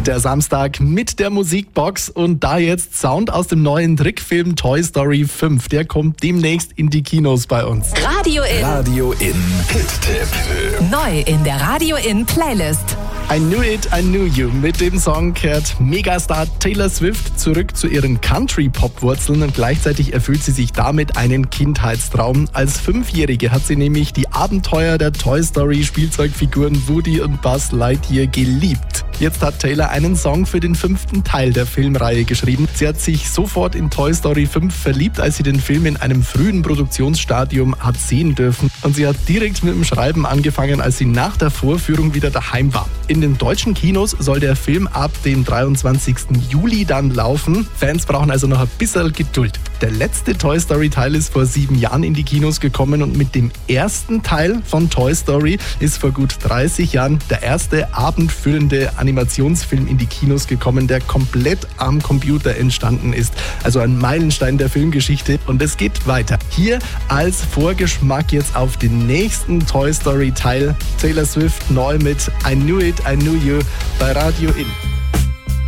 Der Samstag mit der Musikbox und da jetzt Sound aus dem neuen Trickfilm Toy Story 5. Der kommt demnächst in die Kinos bei uns. Radio in Hit-Tipp. Neu in der Radio in Playlist. I Knew It, I Knew You. Mit dem Song kehrt Megastar Taylor Swift zurück zu ihren Country-Pop-Wurzeln und gleichzeitig erfüllt sie sich damit einen Kindheitstraum. Als 5-Jährige hat sie nämlich die Abenteuer der Toy Story-Spielzeugfiguren Woody und Buzz Lightyear geliebt. Jetzt hat Taylor einen Song für den 5. Teil der Filmreihe geschrieben. Sie hat sich sofort in Toy Story 5 verliebt, als sie den Film in einem frühen Produktionsstadium hat sehen dürfen. Und sie hat direkt mit dem Schreiben angefangen, als sie nach der Vorführung wieder daheim war. In den deutschen Kinos soll der Film ab dem 23. Juli dann laufen. Fans brauchen also noch ein bisschen Geduld. Der letzte Toy Story Teil ist vor 7 Jahren in die Kinos gekommen und mit dem ersten Teil von Toy Story ist vor gut 30 Jahren der erste abendfüllende Animationsfilm in die Kinos gekommen, der komplett am Computer entstanden ist. Also ein Meilenstein der Filmgeschichte und es geht weiter. Hier als Vorgeschmack jetzt auf den nächsten Toy Story Teil Taylor Swift neu mit I Knew It, I Knew You bei Radio In.